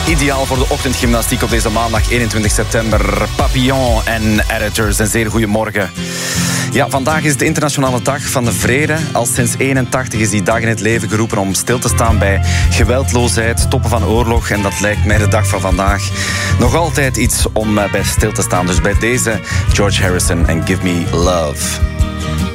Ideaal voor de ochtendgymnastiek op deze maandag 21 september. Papillon en Editors, een zeer goede morgen. Ja, vandaag is het de internationale dag van de vrede. Al sinds 81 is die dag in het leven geroepen om stil te staan bij geweldloosheid, toppen van oorlog. En dat lijkt mij de dag van vandaag nog altijd iets om bij stil te staan. Dus bij deze George Harrison en Give Me Love.